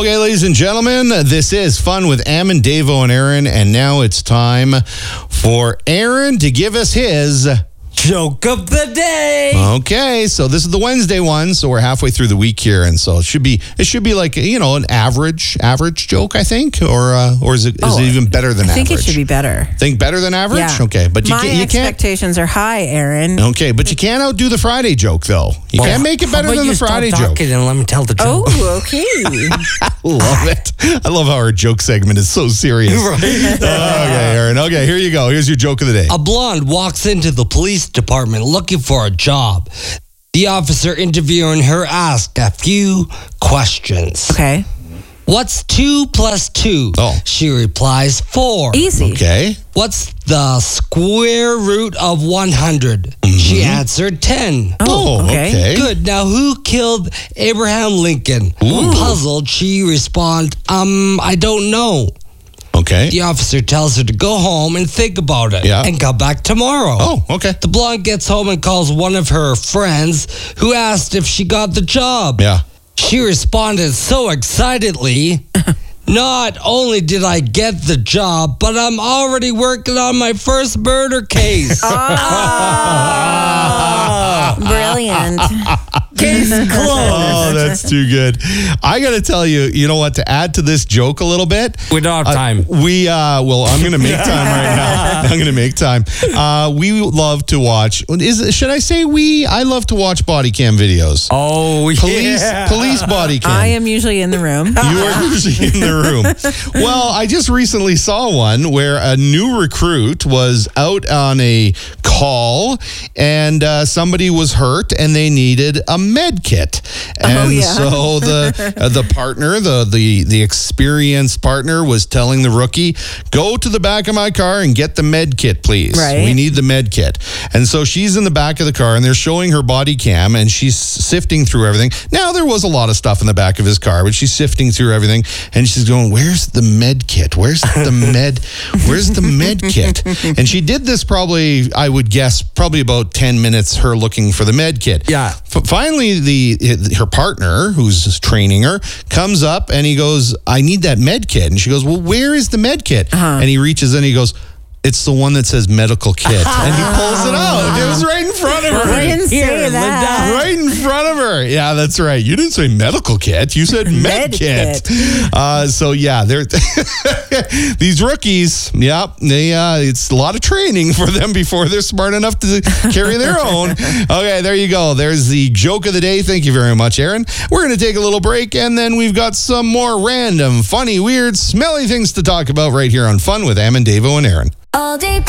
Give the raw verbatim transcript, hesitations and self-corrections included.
Okay, ladies and gentlemen, this is Fun with Am and Davo and Aaron, and now it's time for Aaron to give us his joke of the day. Okay, so this is the Wednesday one, so we're halfway through the week here, and so it should be it should be like, you know, an average average joke, I think, or uh, or is it is Oh, it even better than I average? think it should be better. Think better than average? Yeah. Okay, but you My can't you can't expectations are high, Aaron. Okay, but you can't outdo the Friday joke though. You Well, can't make it how better about than you the Friday stop joke. talking and let me tell the joke. Oh, okay. Love it. I love how our joke segment is so serious. Right. Okay, Aaron. Okay, here you go. Here's your joke of the day. A blonde walks into the police department looking for a job. The officer interviewing her asked a few questions. Okay. What's two plus two? Oh. She replies, four. Easy. Okay. What's the square root of one hundred? She answered ten. Oh, okay. okay. Good. Now, who killed Abraham Lincoln? Puzzled, she responded, um, I don't know. Okay. The officer tells her to go home and think about it Yeah. and come back tomorrow. Oh, okay. The blonde gets home and calls one of her friends who asked if she got the job. Yeah. She responded so excitedly, not only did I get the job, but I'm already working on my first murder case. Oh, brilliant. Case closed. Oh, that's too good. I got to tell you, you know what, to add to this joke a little bit. We don't have uh, time. we, uh, well, I'm going to make time right now. I'm going to make time. Uh, we love to watch, is should I say we? I love to watch body cam videos. Oh, Police, yeah. police body cam. I am usually in the room. You are usually in the room. Well, I just recently saw one where a new recruit was out on a call and uh, somebody was hurt and they needed a med kit. And Oh, yeah. so the uh, the partner, the, the the experienced partner was telling the rookie, go to the back of my car and get the med kit, please. Right. We need the med kit. And so she's in the back of the car and they're showing her body cam and she's sifting through everything. Now, there was a lot of stuff in the back of his car, but she's sifting through everything and she's going, where's the med kit? Where's the med? Where's the med kit? And she did this probably, I would guess, probably about ten minutes, her looking for the med kit. Yeah. F- finally, the her partner, who's training her, comes up and he goes, I need that med kit. And she goes, well, where is the med kit? Uh-huh. And he reaches in, he goes, it's the one that says medical kit. And he pulls it out. It was right in front of her. I didn't say Here, that. Right in front of her. Yeah, that's right. You didn't say medical kit. You said med, Med kit. kit. Uh, so yeah, they're these rookies. Yeah, they. Uh, it's a lot of training for them before they're smart enough to carry their own. Okay, there you go. There's the joke of the day. Thank you very much, Aaron. We're gonna take a little break, and then we've got some more random, funny, weird, smelly things to talk about right here on Fun with Am and Davo and Aaron. All day.